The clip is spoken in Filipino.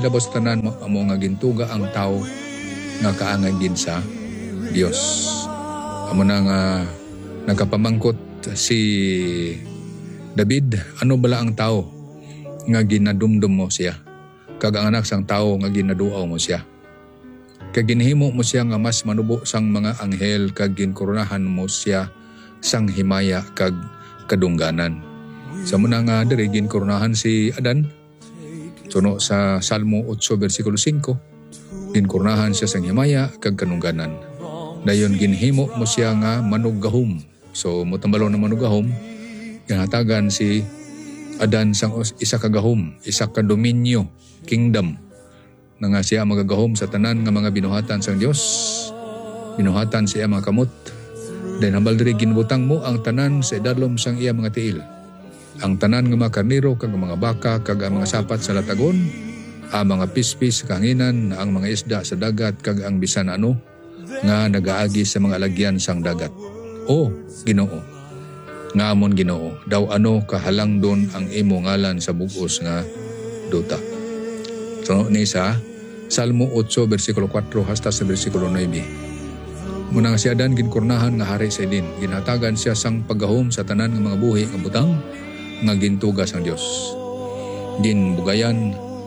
dabos tanan mo nga gintuga ang tao nga kaangay gin sa Dios. Amo na nga nagkapamangkot si David, ano bala ang tao nga ginadumdum mo siya? Kag ang anak sang tao nga ginaduaw mo siya. Kag ginhimo mo siya nga mas manubo sang mga anghel, kag ginkoronahan mo siya sang himaya kag kadungganan. Sa muna nga diri ginkoronahan si Adan. Suno sa Salmo 8 versikulo 5, ginkoronahan siya sang himaya kag kadungganan. Dayon ginhimo mo siya nga manugahom. So mutambalo na manugahom, ginhatagan si Adan sang isa ka gahom, isa ka dominyo, kingdom, na nga siya magagahom sa tanan nga mga binuhatan sang Dios. Binuhatan siya mga kamot. Then hambal diri ginbutang mo ang tanan sa idalom sang iya mga tiil. Ang tanan nga mga karniro kag mga baka kag ang mga sapat sa latagon, ang mga pispis sa kahanginan, ang mga isda sa dagat kag ang bisan ano nga nagaagi sa mga alagyan sang dagat. O Ginoo, nga amon Ginoo, daw ano kahalang don ang imo ngalan sa bugos nga duta. So ni sa Salmo 8 versikulo 4 hasta sa versikulo 9. Muna nga si Adan ginkornahan nga hari sa Eden, ginhatagan siya sang paggahom sa tanan nga mga buhi nga butang nga gintuga sang Dios. Ginbugayan